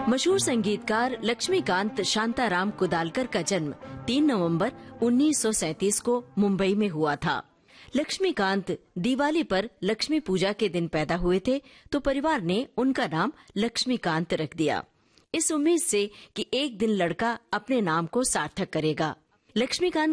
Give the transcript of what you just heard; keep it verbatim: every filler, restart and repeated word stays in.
मशहूर संगीतकार लक्ष्मीकांत शांताराम कुदालकर का जन्म तीन नवंबर उन्नीस सौ सैंतीस को मुंबई में हुआ था। लक्ष्मीकांत दिवाली पर लक्ष्मी पूजा के दिन पैदा हुए थे, तो परिवार ने उनका नाम लक्ष्मीकांत रख दिया, इस उम्मीद से कि एक दिन लड़का अपने नाम को सार्थक करेगा। लक्ष्मीकांत